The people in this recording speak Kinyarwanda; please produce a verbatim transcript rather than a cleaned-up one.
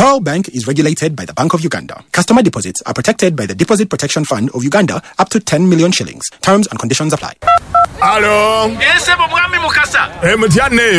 Pearl Bank is regulated by the Bank of Uganda. Customer deposits are protected by the Deposit Protection Fund of Uganda up to ten million shillings. Terms and conditions apply. Hello. Yes, Mwami Mukasa. Eh, mtiane.